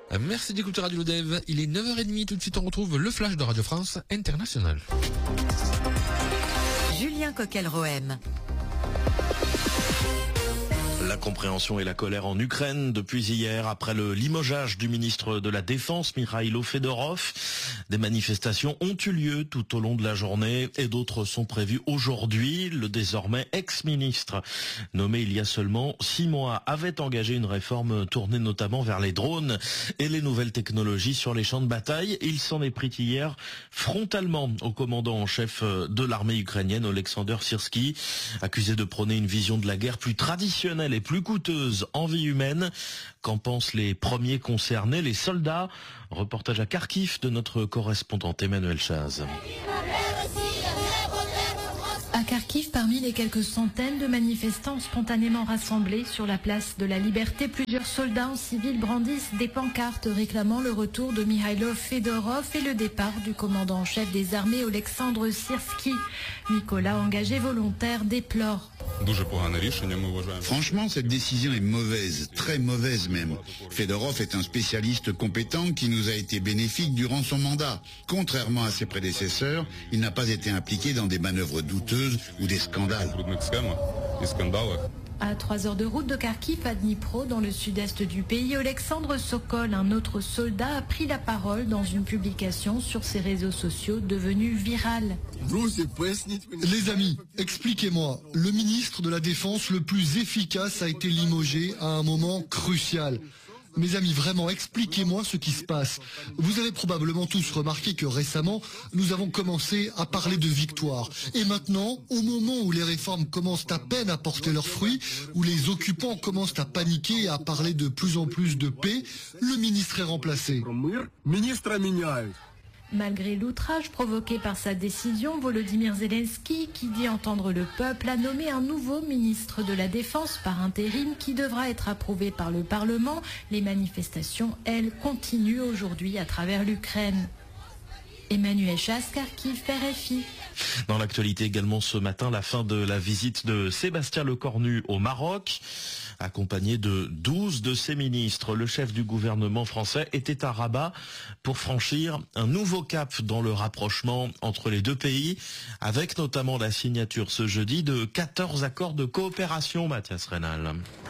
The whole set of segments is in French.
Merci d'écouter Radio Lodev. Il est 9h30. Tout de suite, on retrouve le flash de Radio France Internationale. Julien Coquel-Rohem. La compréhension et la colère en Ukraine depuis hier, après le limogeage du ministre de la Défense, Mikhailo Fedorov. Des manifestations ont eu lieu tout au long de la journée et d'autres sont prévues aujourd'hui. Le désormais ex-ministre, nommé il y a seulement 6 mois, avait engagé une réforme tournée notamment vers les drones et les nouvelles technologies sur les champs de bataille. Il s'en est pris hier frontalement au commandant en chef de l'armée ukrainienne, Oleksandr Syrski, accusé de prôner une vision de la guerre plus traditionnelle et plus coûteuse en vie humaine. Qu'en pensent les premiers concernés, les soldats? Reportage à Kharkiv de notre correspondante Emmanuel Chaz. À Kharkiv, parmi les quelques centaines de manifestants spontanément rassemblés sur la place de la Liberté, plusieurs soldats en civil brandissent des pancartes réclamant le retour de Mikhailo Fedorov et le départ du commandant en chef des armées Oleksandr Syrski. Nicolas, engagé volontaire, déplore. Franchement, cette décision est mauvaise, très mauvaise même. Fedorov est un spécialiste compétent qui nous a été bénéfique durant son mandat. Contrairement à ses prédécesseurs, il n'a pas été impliqué dans des manœuvres douteuses ou des scandales. À 3 heures de route de Kharkiv à Dnipro, dans le sud-est du pays, Alexandre Sokol, un autre soldat, a pris la parole dans une publication sur ses réseaux sociaux devenue virale. Les amis, expliquez-moi, le ministre de la Défense le plus efficace a été limogé à un moment crucial. Mes amis, vraiment, expliquez-moi ce qui se passe. Vous avez probablement tous remarqué que récemment, nous avons commencé à parler de victoire. Et maintenant, au moment où les réformes commencent à peine à porter leurs fruits, où les occupants commencent à paniquer et à parler de plus en plus de paix, le ministre est remplacé. Malgré l'outrage provoqué par sa décision, Volodymyr Zelensky, qui dit entendre le peuple, a nommé un nouveau ministre de la Défense par intérim qui devra être approuvé par le Parlement. Les manifestations, elles, continuent aujourd'hui à travers l'Ukraine. Emmanuel Chaz, Kharkiv, RFI. Dans l'actualité également ce matin, la fin de la visite de Sébastien Lecornu au Maroc. Accompagné de 12 de ses ministres, le chef du gouvernement français était à Rabat pour franchir un nouveau cap dans le rapprochement entre les deux pays, avec notamment la signature ce jeudi de 14 accords de coopération, Mathias Reynal.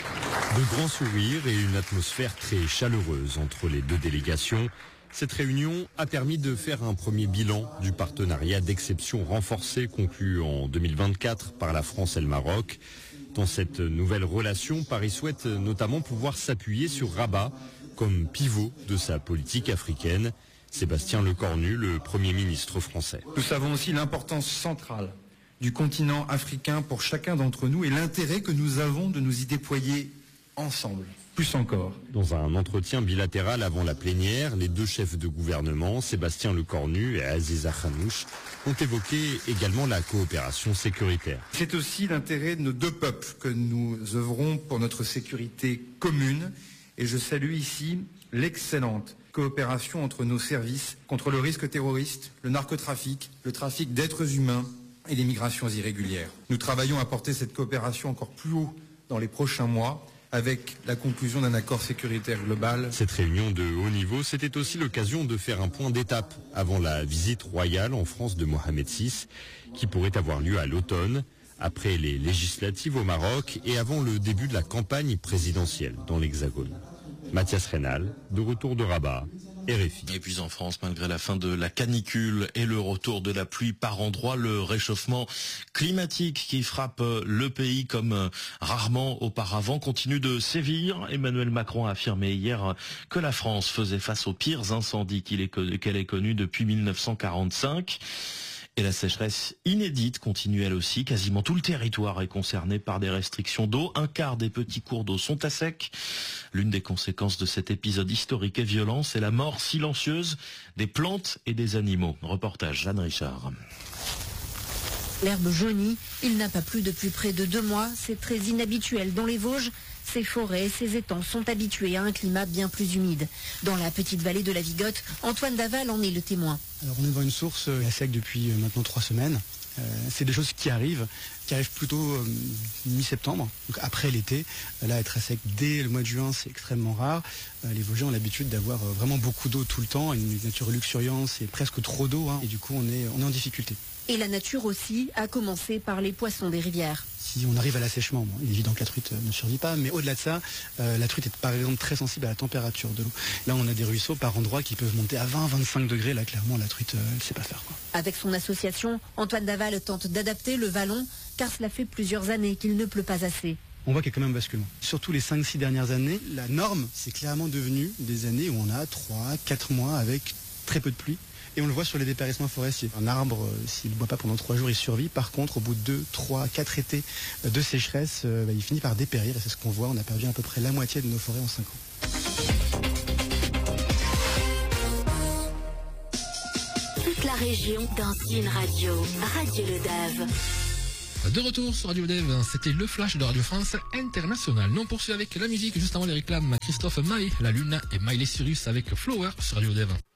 De grands sourires et une atmosphère très chaleureuse entre les deux délégations. Cette réunion a permis de faire un premier bilan du partenariat d'exception renforcé conclu en 2024 par la France et le Maroc. Dans cette nouvelle relation, Paris souhaite notamment pouvoir s'appuyer sur Rabat comme pivot de sa politique africaine. Sébastien Lecornu, le Premier ministre français. Nous savons aussi l'importance centrale du continent africain pour chacun d'entre nous et l'intérêt que nous avons de nous y déployer ensemble. Plus encore. Dans un entretien bilatéral avant la plénière, les deux chefs de gouvernement, Sébastien Lecornu et Aziza Khanouch, ont évoqué également la coopération sécuritaire. C'est aussi l'intérêt de nos deux peuples que nous œuvrons pour notre sécurité commune. Et je salue ici l'excellente coopération entre nos services contre le risque terroriste, le narcotrafic, le trafic d'êtres humains et les migrations irrégulières. Nous travaillons à porter cette coopération encore plus haut dans les prochains mois, avec la conclusion d'un accord sécuritaire global. Cette réunion de haut niveau, c'était aussi l'occasion de faire un point d'étape avant la visite royale en France de Mohamed VI, qui pourrait avoir lieu à l'automne, après les législatives au Maroc et avant le début de la campagne présidentielle dans l'Hexagone. Mathias Reynal, de retour de Rabat, RFI. Et puis en France, malgré la fin de la canicule et le retour de la pluie par endroits, le réchauffement climatique qui frappe le pays comme rarement auparavant continue de sévir. Emmanuel Macron a affirmé hier que la France faisait face aux pires incendies qu'elle ait connus depuis 1945. Et la sécheresse inédite continue elle aussi. Quasiment tout le territoire est concerné par des restrictions d'eau. Un quart des petits cours d'eau sont à sec. L'une des conséquences de cet épisode historique et violent, c'est la mort silencieuse des plantes et des animaux. Reportage Jeanne Richard. L'herbe jaunie, il n'a pas plu depuis près de 2 mois. C'est très inhabituel dans les Vosges. Ces forêts et ces étangs sont habitués à un climat bien plus humide. Dans la petite vallée de la Vigotte, Antoine Daval en est le témoin. Alors on est devant une source à sec depuis maintenant 3 semaines. C'est des choses qui arrivent plutôt mi-septembre, donc après l'été. Là, être très sec dès le mois de juin, c'est extrêmement rare. Les Vosgiens ont l'habitude d'avoir vraiment beaucoup d'eau tout le temps, une nature luxuriante, c'est presque trop d'eau, et du coup on est en difficulté. Et la nature aussi, à commencer par les poissons des rivières. Si on arrive à l'assèchement, il est évident que la truite ne survit pas, mais au-delà de ça, la truite est par exemple très sensible à la température de l'eau. Là, on a des ruisseaux par endroits qui peuvent monter à 20-25 degrés. Là, clairement, la truite, elle ne sait pas faire, quoi. Avec son association, Antoine Daval tente d'adapter le vallon, car cela fait plusieurs années qu'il ne pleut pas assez. On voit qu'il y a quand même un basculement. Surtout les 5-6 dernières années, la norme, c'est clairement devenu des années où on a 3-4 mois avec très peu de pluie. Et on le voit sur les dépérissements forestiers. Un arbre, s'il ne boit pas pendant 3 jours, il survit. Par contre, au bout de 2, 3, 4 étés de sécheresse, il finit par dépérir. Et c'est ce qu'on voit. On a perdu à peu près la moitié de nos forêts en 5 ans. Toute la région dans une radio. Radio Le Dave. De retour sur Radio Dev, c'était le flash de Radio France International. Nous on poursuit avec la musique juste avant les réclames. Christophe Maé, La Lune et Miley Cyrus avec Flower sur Radio Dev.